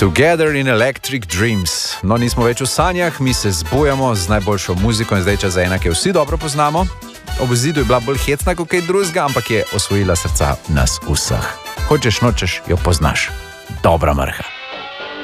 Together in Electric Dreams. No, nismo več v sanjah, mi se zbujamo z najboljšo muziko in zdaj čas za ena, ki jo vsi dobro poznamo. Ob zidu je bila bolj hecna kot kaj drugega, ampak je osvojila srca nas vseh. Hočeš, nočeš, jo poznaš. Dobra mrha.